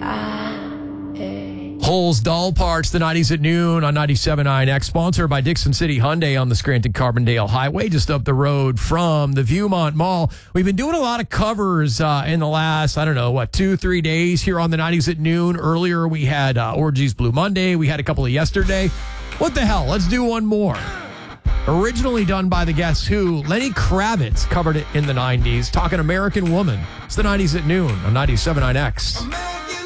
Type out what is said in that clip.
Holes Doll Parts, the 90s at noon on 97.9 X, sponsored by Dixon City Hyundai on the Scranton-Carbondale Highway, just up the road from the Viewmont Mall. We've been doing a lot of covers in the last, 2-3 days here on the 90s at noon. Earlier, we had Orgy's Blue Monday. We had a couple of yesterday. What the hell? Let's do one more. Originally done by the Guess Who, Lenny Kravitz covered it in the 90s, talking American Woman. It's the 90s at noon on 97.9 X.